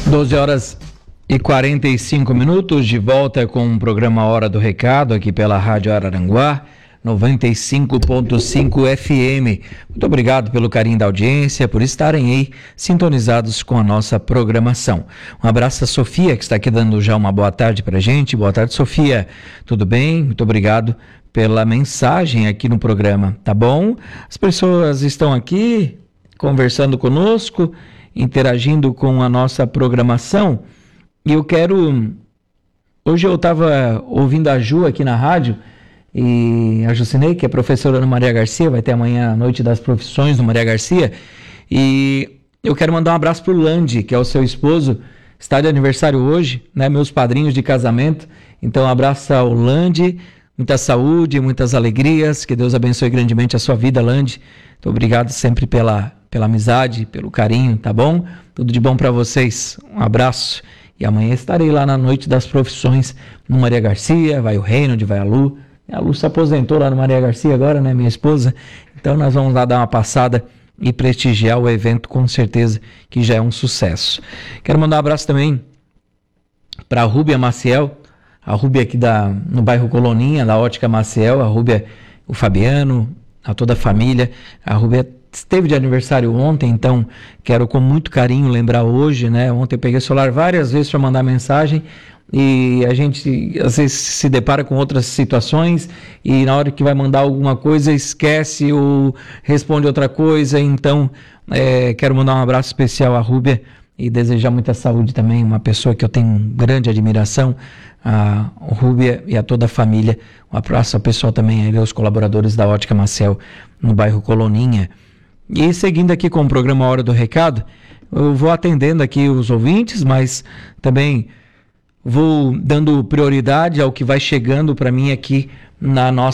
12h45, de volta com o programa Hora do Recado, aqui pela Rádio Araranguá, 95.5 FM. Muito obrigado pelo carinho da audiência, por estarem aí sintonizados com a nossa programação. Um abraço a Sofia, que está aqui dando já uma boa tarde pra gente. Boa tarde, Sofia. Tudo bem? Muito obrigado pela mensagem aqui no programa, tá bom? As pessoas estão aqui conversando conosco, interagindo com a nossa programação. E eu quero... Hoje eu estava ouvindo a Ju aqui na rádio, e a Jucinei, que é professora no Maria Garcia, vai ter amanhã a Noite das Profissões no Maria Garcia, e eu quero mandar um abraço pro Landi, que é o seu esposo, está de aniversário hoje, né? Meus padrinhos de casamento. Então, um abraço ao Landi, muita saúde, muitas alegrias, que Deus abençoe grandemente a sua vida, Landi. Muito obrigado sempre pela amizade, pelo carinho, tá bom? Tudo de bom para vocês, um abraço. E amanhã estarei lá na Noite das Profissões no Maria Garcia, vai o Reinaldo, vai a Lu. A Lu se aposentou lá no Maria Garcia agora, né, minha esposa? Então nós vamos lá dar uma passada e prestigiar o evento, com certeza que já é um sucesso. Quero mandar um abraço também para a Rúbia Maciel, a Rúbia aqui no bairro Coloninha, da Ótica Maciel, a Rúbia, o Fabiano, a toda a família. A Rúbia esteve de aniversário ontem, então quero com muito carinho lembrar hoje, né? Ontem eu peguei o celular várias vezes para mandar mensagem e a gente às vezes se depara com outras situações e na hora que vai mandar alguma coisa esquece ou responde outra coisa. Então quero mandar um abraço especial à Rúbia e desejar muita saúde também, uma pessoa que eu tenho grande admiração, a Rúbia e a toda a família. Um abraço ao pessoal também, aos colaboradores da Ótica Maciel no bairro Coloninha. E seguindo aqui com o programa Hora do Recado, eu vou atendendo aqui os ouvintes, mas também vou dando prioridade ao que vai chegando para mim aqui no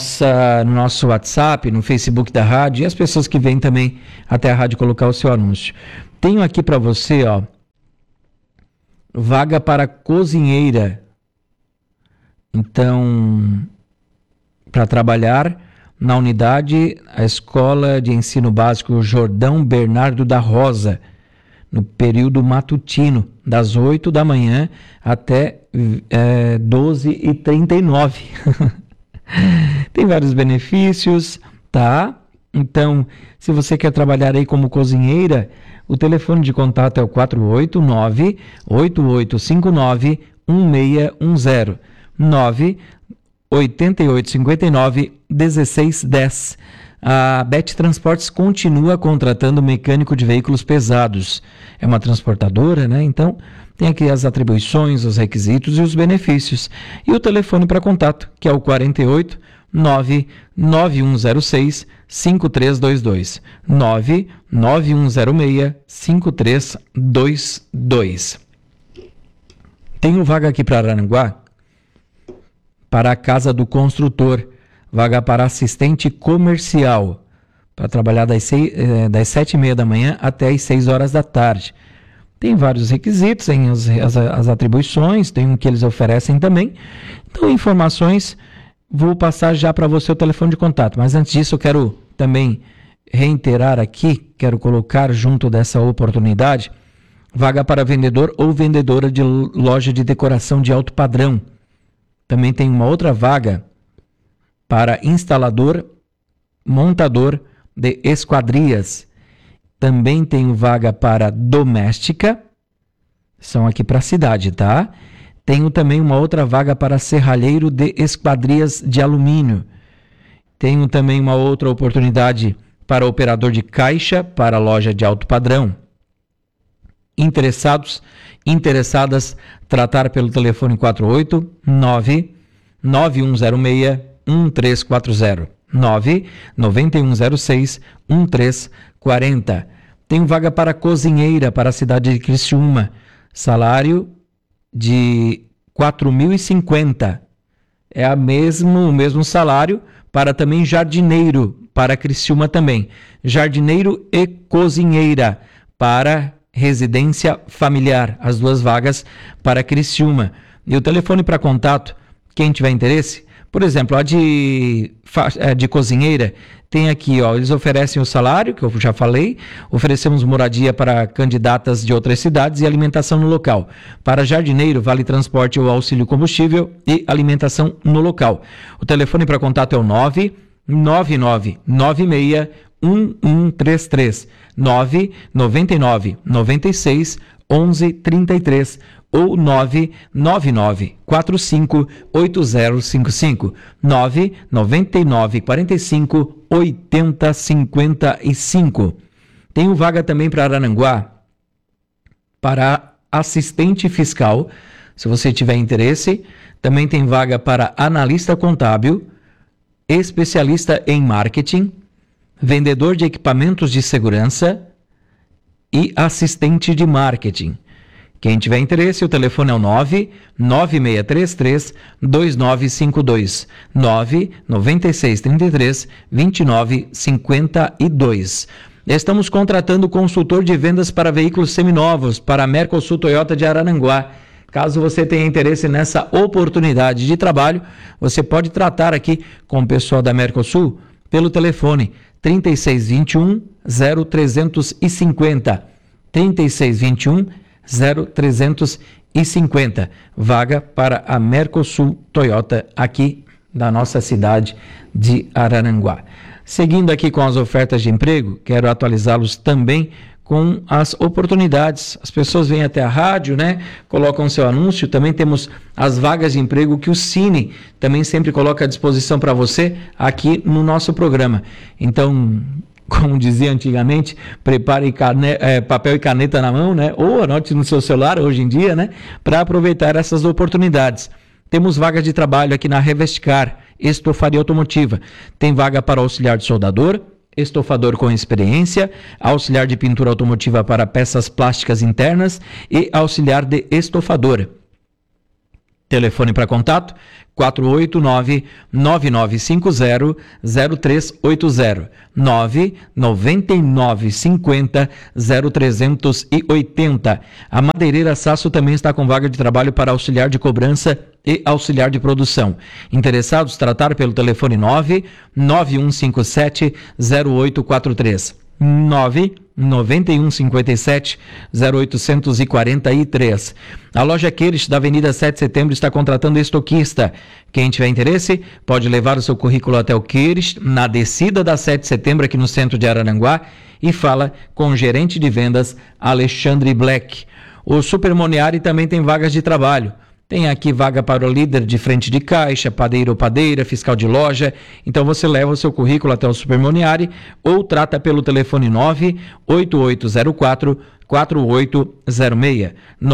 nosso WhatsApp, no Facebook da rádio, e as pessoas que vêm também até a rádio colocar o seu anúncio. Tenho aqui para você, ó, vaga para cozinheira. Então, para trabalhar na unidade, a Escola de Ensino Básico Jordão Bernardo da Rosa, no período matutino, das 8 da manhã até 12h39. Tem vários benefícios, tá? Então, se você quer trabalhar aí como cozinheira, o telefone de contato é o 489-8859-1610, 98859-1610. A Bet Transportes continua contratando mecânico de veículos pesados. É uma transportadora, né? Então, tem aqui as atribuições, os requisitos e os benefícios. E o telefone para contato, que é o 48 99106 5322. 99106 5322. Tenho vaga aqui para Araranguá, para a Casa do Construtor, vaga para assistente comercial, para trabalhar das 7h30 da manhã até as 6 horas da tarde. Tem vários requisitos, tem as atribuições, tem o que eles oferecem também. Então, informações, vou passar já para você o telefone de contato. Mas antes disso, eu quero também reiterar aqui, quero colocar junto dessa oportunidade, vaga para vendedor ou vendedora de loja de decoração de alto padrão. Também tem uma outra vaga para instalador, montador de esquadrias. Também tem vaga para doméstica, são aqui para a cidade, tá? Tenho também uma outra vaga para serralheiro de esquadrias de alumínio. Tenho também uma outra oportunidade para operador de caixa para loja de alto padrão. Interessadas, tratar pelo telefone 489-9106-1340. 99106-1340. Tem vaga para cozinheira para a cidade de Criciúma. Salário de R$4.050. É o mesmo salário para também jardineiro, para Criciúma também. Jardineiro e cozinheira para residência familiar. As duas vagas para Criciúma. E o telefone para contato, quem tiver interesse, Por exemplo, a de cozinheira tem aqui, ó, eles oferecem o salário, que eu já falei, oferecemos moradia para candidatas de outras cidades e alimentação no local. Para jardineiro, vale transporte ou auxílio combustível e alimentação no local. O telefone para contato é o 999961133, 999961133 ou 999458055, 999458055. Tem vaga também para Araranguá, para assistente fiscal, se você tiver interesse. Também tem vaga para analista contábil, especialista em marketing, vendedor de equipamentos de segurança e assistente de marketing. Quem tiver interesse, o telefone é o 99633-2952, 99633-2952. Estamos contratando consultor de vendas para veículos seminovos para a Mercosul Toyota de Araranguá. Caso você tenha interesse nessa oportunidade de trabalho, você pode tratar aqui com o pessoal da Mercosul pelo telefone 3621-0350, 3621-0350, vaga para a Mercosul Toyota aqui da nossa cidade de Araranguá. Seguindo aqui com as ofertas de emprego, quero atualizá-los também com as oportunidades. As pessoas vêm até a rádio, né? Colocam seu anúncio. Também temos as vagas de emprego que o Cine também sempre coloca à disposição para você aqui no nosso programa. Então, como dizia antigamente, prepare papel e caneta na mão, né? Ou anote no seu celular hoje em dia, né? Para aproveitar essas oportunidades. Temos vagas de trabalho aqui na Revestcar, estofaria automotiva. Tem vaga para auxiliar de soldador, estofador com experiência, auxiliar de pintura automotiva para peças plásticas internas e auxiliar de estofador. Telefone para contato 489-9950-0380, 99950-0380. A Madeireira Sasso também está com vaga de trabalho para auxiliar de cobrança e auxiliar de produção. Interessados, tratar pelo telefone 99157-0843. 99157-0843. A loja Queires da Avenida 7 de Setembro está contratando estoquista. Quem tiver interesse pode levar o seu currículo até o Queires, na descida da 7 de Setembro, aqui no centro de Araranguá, e fala com o gerente de vendas Alexandre Black. O Super Moniari também tem vagas de trabalho. Tem aqui vaga para o líder de frente de caixa, padeiro ou padeira, fiscal de loja. Então você leva o seu currículo até o Super Moniari ou trata pelo telefone 98804-4806,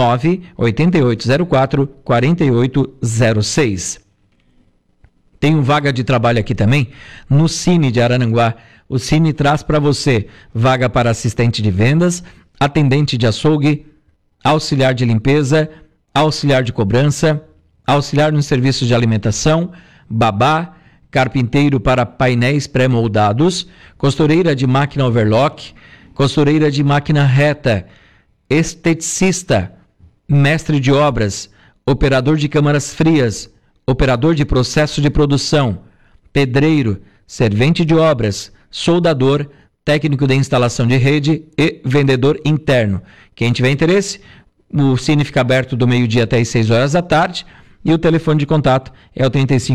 98804-4806. Tem vaga de trabalho aqui também no Cine de Araranguá. O Cine traz para você vaga para assistente de vendas, atendente de açougue, auxiliar de limpeza, auxiliar de cobrança, auxiliar nos serviços de alimentação, babá, carpinteiro para painéis pré-moldados, costureira de máquina overlock, costureira de máquina reta, esteticista, mestre de obras, operador de câmaras frias, operador de processo de produção, pedreiro, servente de obras, soldador, técnico de instalação de rede e vendedor interno. Quem tiver interesse, o Cine fica aberto do meio-dia até as 6 horas da tarde e o telefone de contato é o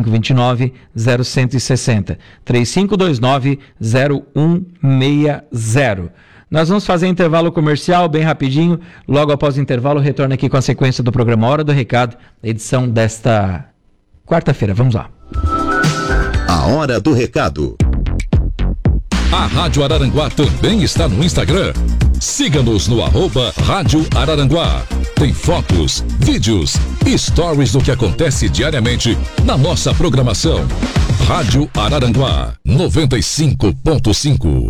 3529-0160, 3529-0160. Nós vamos fazer intervalo comercial bem rapidinho. Logo após o intervalo, retorno aqui com a sequência do programa Hora do Recado, edição desta quarta-feira. Vamos lá. A Hora do Recado. A Rádio Araranguá também está no Instagram. Siga-nos no @Rádio Araranguá. Tem fotos, vídeos e stories do que acontece diariamente na nossa programação. Rádio Araranguá 95.5.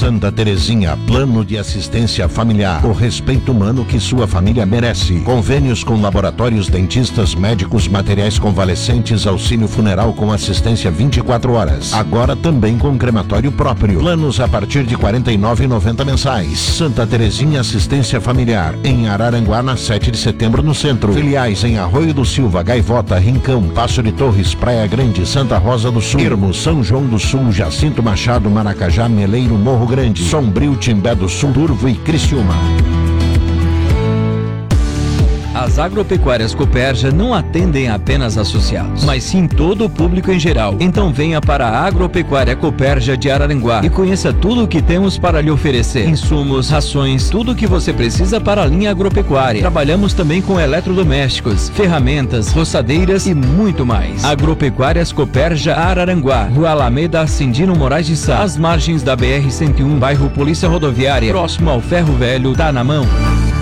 Santa Terezinha, plano de assistência familiar. O respeito humano que sua família merece. Convênios com laboratórios, dentistas, médicos, materiais convalescentes, auxílio funeral com assistência 24 horas. Agora também com crematório próprio. Planos a partir de R$ 49,90 mensais. Santa Terezinha Assistência Familiar, em Araranguá, na 7 de setembro, no centro. Filiais em Arroio do Silva, Gaivota, Rincão, Passo de Torres, Praia Grande, Santa Rosa do Sul, Irmo, São João do Sul, Jacinto Machado, Maracajá, Meleiro, Morro Grande, Sombrio, Timbé do Sul, Turvo e Criciúma. As agropecuárias Cooperja não atendem apenas associados, mas sim todo o público em geral. Então venha para a Agropecuária Cooperja de Araranguá e conheça tudo o que temos para lhe oferecer. Insumos, rações, tudo o que você precisa para a linha agropecuária. Trabalhamos também com eletrodomésticos, ferramentas, roçadeiras e muito mais. Agropecuárias Cooperja Araranguá, Rua Alameda Cindino Moraes de Sá, às margens da BR-101, bairro Polícia Rodoviária, próximo ao Ferro Velho, tá na mão.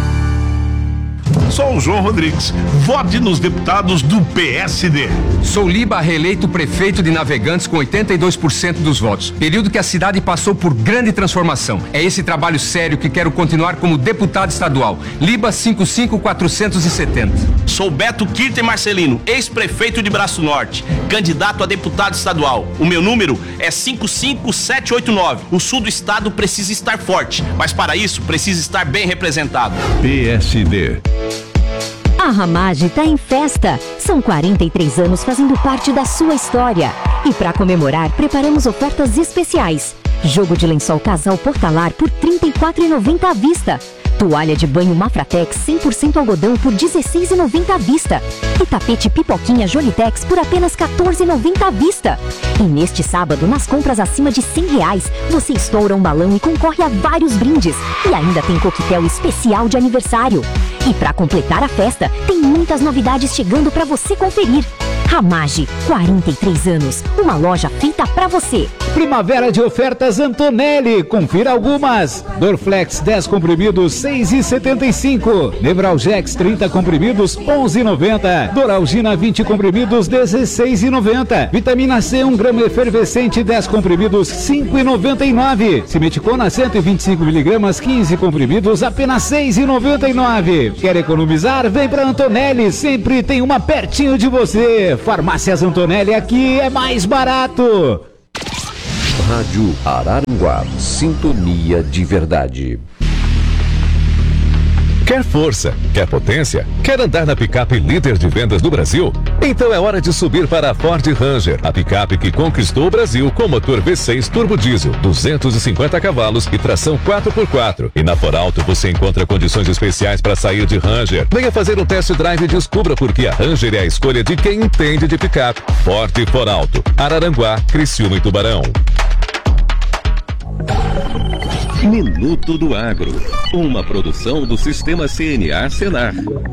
Sou o João Rodrigues. Vote nos deputados do PSD. Sou Liba, reeleito prefeito de Navegantes com 82% dos votos. Período que a cidade passou por grande transformação. É esse trabalho sério que quero continuar como deputado estadual. Liba 55470. Sou Beto Kirten Marcelino, ex-prefeito de Braço Norte, candidato a deputado estadual. O meu número é 55789. O sul do estado precisa estar forte, mas para isso precisa estar bem representado. PSD. A Ramage está em festa. São 43 anos fazendo parte da sua história. E para comemorar, preparamos ofertas especiais. Jogo de lençol casal Portalar por R$ 34,90 à vista. Toalha de banho Mafratex 100% algodão por R$ 16,90 à vista. E tapete Pipoquinha Jolitex por apenas R$ 14,90 à vista. E neste sábado, nas compras acima de R$ 100, você estoura um balão e concorre a vários brindes. E ainda tem coquetel especial de aniversário. E para completar a festa, tem muitas novidades chegando para você conferir. Ramage, 43 anos, uma loja feita para você. Primavera de ofertas Antonelli, confira algumas. Dorflex 10 comprimidos, 6,75. Nevralgex 30 comprimidos, 11,90. Doralgina 20 comprimidos, 16,90. Vitamina C 1 grama efervescente 10 comprimidos, 5,99. Simeticona 125 miligramas, 15 comprimidos, apenas 6,99. Quer economizar? Vem para Antonelli, sempre tem uma pertinho de você. Farmácias Antonelli, aqui é mais barato. Rádio Araranguá, sintonia de verdade. Quer força? Quer potência? Quer andar na picape líder de vendas do Brasil? Então é hora de subir para a Ford Ranger, a picape que conquistou o Brasil com motor V6 turbo diesel, 250 cavalos e tração 4x4. E na Foralto você encontra condições especiais para sair de Ranger. Venha fazer um test drive e descubra por que a Ranger é a escolha de quem entende de picape. Ford Foralto, Araranguá, Criciúma e Tubarão. Minuto do Agro, uma produção do Sistema CNA Senar.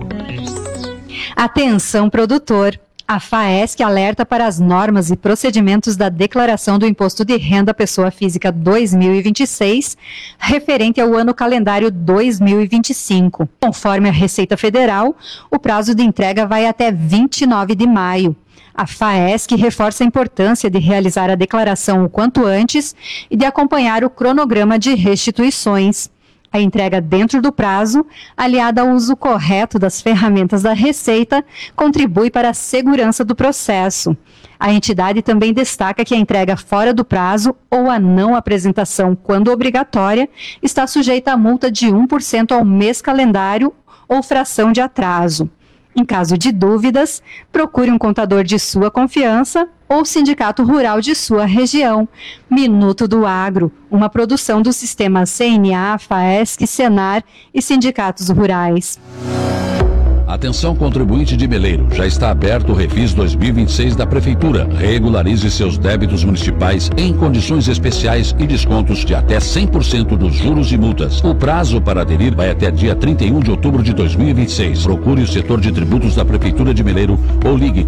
Atenção, produtor! A FAESC alerta para as normas e procedimentos da Declaração do Imposto de Renda Pessoa Física 2026, referente ao ano calendário 2025. Conforme a Receita Federal, o prazo de entrega vai até 29 de maio. A FAESC reforça a importância de realizar a declaração o quanto antes e de acompanhar o cronograma de restituições. A entrega dentro do prazo, aliada ao uso correto das ferramentas da Receita, contribui para a segurança do processo. A entidade também destaca que a entrega fora do prazo ou a não apresentação, quando obrigatória, está sujeita a multa de 1% ao mês calendário ou fração de atraso. Em caso de dúvidas, procure um contador de sua confiança ou sindicato rural de sua região. Minuto do Agro, uma produção do Sistema CNA, FAESC, Senar e sindicatos rurais. Atenção, contribuinte de Meleiro, já está aberto o Refis 2026 da Prefeitura. Regularize seus débitos municipais em condições especiais e descontos de até 100% dos juros e multas. O prazo para aderir vai até dia 31 de outubro de 2026. Procure o setor de tributos da Prefeitura de Meleiro ou ligue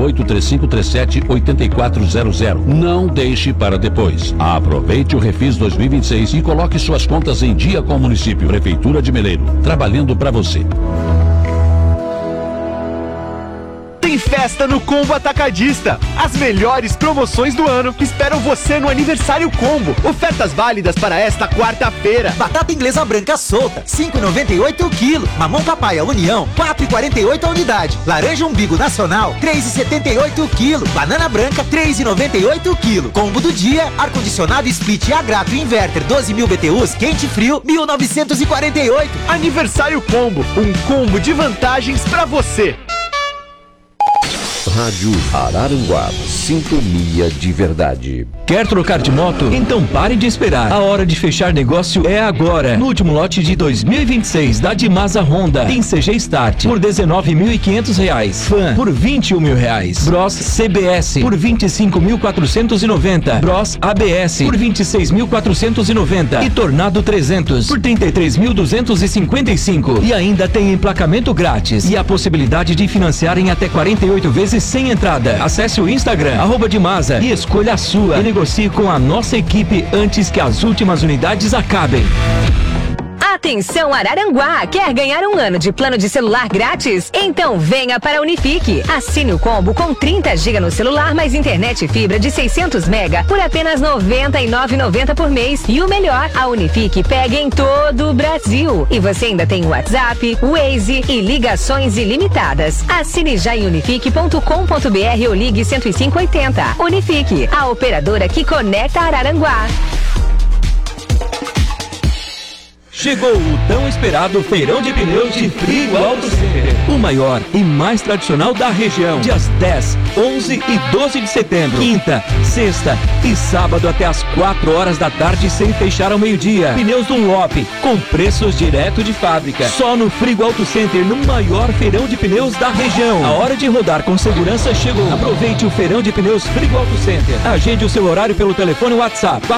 483537-8400. Não deixe para depois. Aproveite o Refis 2026 e coloque suas contas em dia com o município. Prefeitura de Meleiro, trabalhando para você. Tem festa festa no Combo Atacadista. As melhores promoções do ano esperam você no Aniversário Combo. Ofertas válidas para esta quarta-feira. Batata inglesa branca solta, 5,98 o quilo. Mamão papaya União, 4,48 a unidade. Laranja umbigo nacional, 3,78 o quilo. Banana branca, 3,98 o quilo. Combo do dia, ar-condicionado split a grato inverter 12.000 BTUs, quente e frio, 1.948. Aniversário Combo, um combo de vantagens para você. Rádio Araranguá, sintonia de verdade. Quer trocar de moto? Então pare de esperar. A hora de fechar negócio é agora. No último lote de 2026 da Dimasa Honda, tem CG Start por R$19.500, Fan por R$21.000, Bros CBS por R$25.490, Bros ABS por R$26.490 e Tornado 300 por R$33.255. E ainda tem emplacamento grátis e a possibilidade de financiar em até 48 vezes sem entrada. Acesse o Instagram @Dimasa e escolha a sua. E negocie com a nossa equipe antes que as últimas unidades acabem. Atenção Araranguá, quer ganhar um ano de plano de celular grátis? Então venha para a Unifique. Assine o combo com 30 GB no celular mais internet e fibra de 600 MB por apenas R$ 99,90 por mês. E o melhor, a Unifique pega em todo o Brasil. E você ainda tem o WhatsApp, Waze e ligações ilimitadas. Assine já em unifique.com.br ou ligue 10580. Unifique, a operadora que conecta Araranguá. Chegou o tão esperado Feirão de Pneus de Frigo Auto Center, o maior e mais tradicional da região. Dias 10, 11 e 12 de setembro, quinta, sexta e sábado até às 4 horas da tarde sem fechar ao meio-dia. Pneus Dunlop com preços direto de fábrica. Só no Frigo Auto Center, no maior feirão de pneus da região. A hora de rodar com segurança chegou. Aproveite o Feirão de Pneus Frigo Auto Center. Agende o seu horário pelo telefone WhatsApp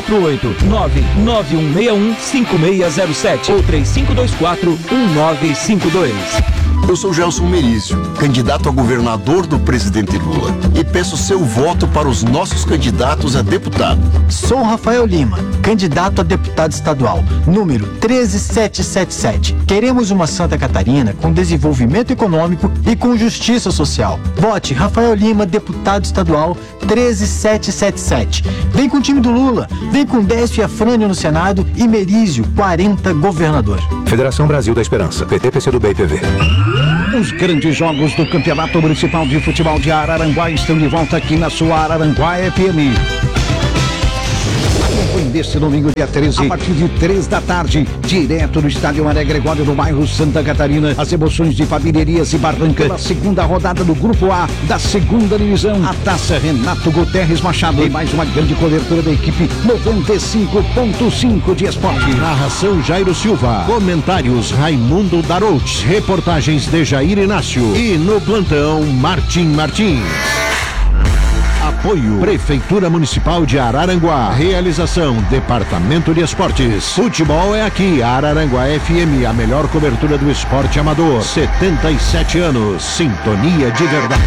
489-9151-5607 ou 3524-1952. Eu sou Gelson Merizio, candidato a governador do presidente Lula, e peço seu voto para os nossos candidatos a deputado. Sou Rafael Lima, candidato a deputado estadual, número 13777. Queremos uma Santa Catarina com desenvolvimento econômico e com justiça social. Vote Rafael Lima, deputado estadual 13777. Vem com o time do Lula, vem com Décio e Afrânio no Senado e Merizio 40 governador. Federação Brasil da Esperança, PT, PCdoB e PV. Os grandes jogos do Campeonato Municipal de Futebol de Araranguá estão de volta aqui na sua Araranguá FM. Neste domingo, dia 13, a partir de 3 da tarde, direto do Estádio Maré Gregório, no bairro Santa Catarina, as emoções de Família Elias e Barranca, pela segunda rodada do Grupo A da segunda divisão, a Taça Renato Guterres Machado e mais uma grande cobertura da equipe 95.5 de esporte. Narração Jairo Silva, comentários Raimundo Darouch, reportagens de Jair Inácio e no plantão Martim Martins. Apoio Prefeitura Municipal de Araranguá. Realização Departamento de Esportes. Futebol é aqui. Araranguá FM, a melhor cobertura do esporte amador. 77 anos. Sintonia de verdade.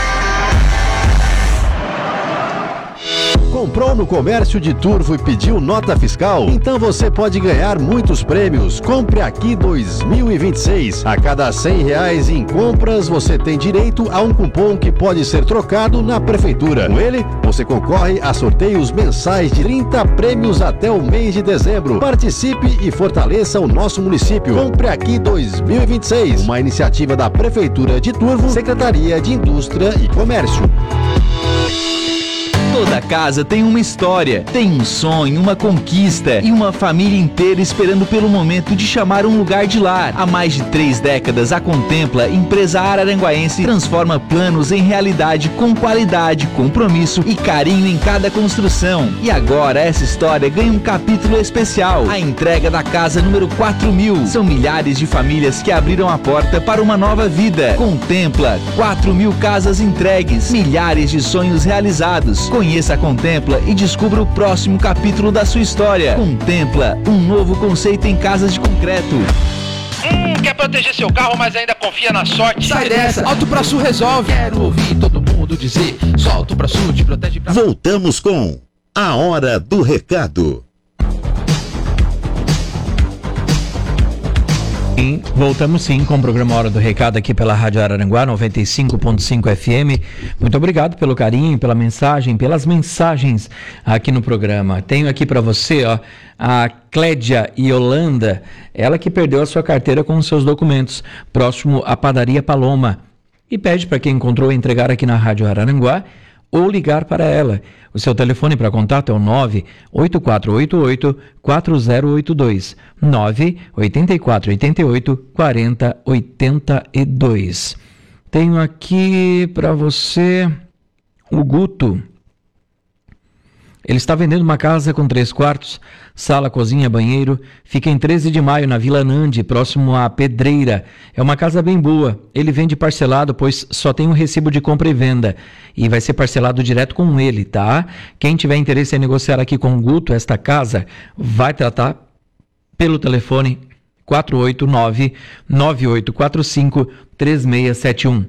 Comprou no comércio de Turvo e pediu nota fiscal? Então você pode ganhar muitos prêmios. Compre aqui 2026. A cada R$100 em compras, você tem direito a um cupom que pode ser trocado na prefeitura. Com ele, você concorre a sorteios mensais de 30 prêmios até o mês de dezembro. Participe e fortaleça o nosso município. Compre aqui 2026. Uma iniciativa da Prefeitura de Turvo, Secretaria de Indústria e Comércio. Toda casa tem uma história, tem um sonho, uma conquista e uma família inteira esperando pelo momento de chamar um lugar de lar. Há mais de 3 décadas, a Contempla, empresa araranguaense, transforma planos em realidade com qualidade, compromisso e carinho em cada construção. E agora essa história ganha um capítulo especial, a entrega da casa número 4.000. São milhares de famílias que abriram a porta para uma nova vida. Contempla, 4.000 casas entregues, milhares de sonhos realizados. Conheça a Contempla e descubra o próximo capítulo da sua história. Contempla, um novo conceito em casas de concreto. Quer proteger seu carro, mas ainda confia na sorte? Sai dessa, Auto Pra Sul resolve. Quero ouvir todo mundo dizer, só Auto Pra Sul te protege pra... Voltamos com A Hora do Recado. Voltamos sim com o programa Hora do Recado aqui pela Rádio Araranguá 95.5 FM. Muito obrigado pelo carinho, pela mensagem, pelas mensagens aqui no programa. Tenho aqui para você, ó, a Clédia Yolanda, ela que perdeu a sua carteira com os seus documentos, próximo à Padaria Paloma, e pede para quem encontrou entregar aqui na Rádio Araranguá ou ligar para ela. O seu telefone para contato é o 98488-4082, 98488-4082. Tenho aqui para você o Guto. Ele está vendendo uma casa com 3 quartos, sala, cozinha, banheiro. Fica em 13 de maio, na Vila Nandi, próximo à Pedreira. É uma casa bem boa. Ele vende parcelado, pois só tem um recibo de compra e venda. E vai ser parcelado direto com ele, tá? Quem tiver interesse em negociar aqui com o Guto esta casa, vai tratar pelo telefone 489-9845-3671.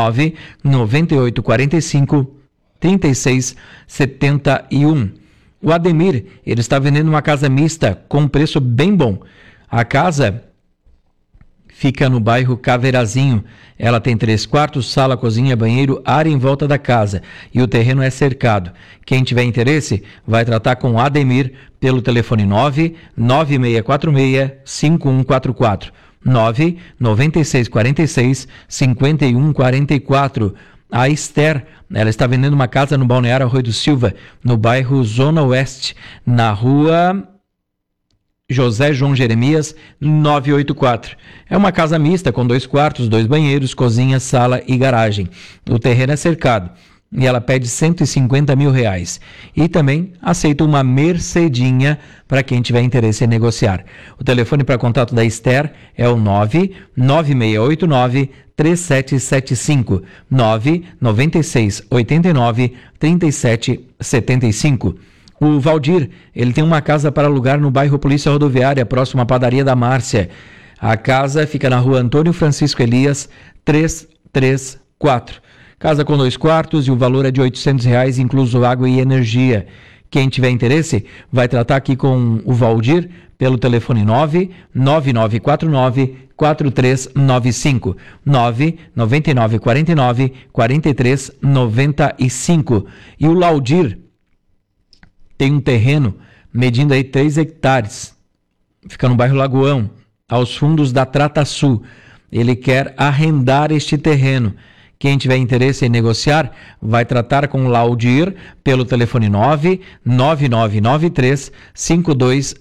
99845-3671. O Ademir, ele está vendendo uma casa mista com um preço bem bom. A casa fica no bairro Caveirazinho. Ela tem 3 quartos, sala, cozinha, banheiro, área em volta da casa. E o terreno é cercado. Quem tiver interesse, vai tratar com o Ademir pelo telefone 99646-5144. 99646-5144. A Esther, ela está vendendo uma casa no Balneário Arroio do Silva, no bairro Zona Oeste, na rua José João Jeremias, 984. É uma casa mista com 2 quartos, 2 banheiros, cozinha, sala e garagem. O terreno é cercado e ela pede R$150 mil. E também aceita uma Mercedinha para quem tiver interesse em negociar. O telefone para contato da Esther é o 99689-3775, 99689-3775. O Valdir, ele tem uma casa para alugar no bairro Polícia Rodoviária, próximo à Padaria da Márcia. A casa fica na rua Antônio Francisco Elias, 334. Casa com 2 quartos e o valor é de R$800, incluso água e energia. Quem tiver interesse, vai tratar aqui com o Valdir pelo telefone 99949-4395, 99949-4395. E o Laudir tem um terreno medindo aí 3 hectares. Fica no bairro Lagoão, aos fundos da Trata Sul. Ele quer arrendar este terreno. Quem tiver interesse em negociar, vai tratar com o Laudir pelo telefone 99993-5200,